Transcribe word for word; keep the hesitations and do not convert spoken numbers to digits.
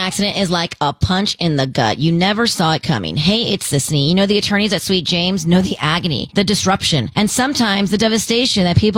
accident is like a punch in the gut. You never saw it coming. Hey, it's Sisney. You know, the attorneys at Sweet James know the agony, the disruption, and sometimes the devastation that people